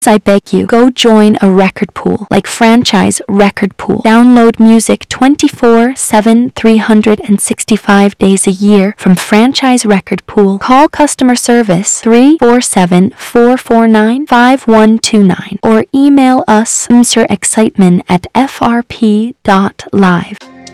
I beg you, go join a record pool like Franchise Record Pool. Download music 24/7, 365 days a year from Franchise Record Pool. Call customer service 347-449-5129 or email us mrexcitement@frp.live.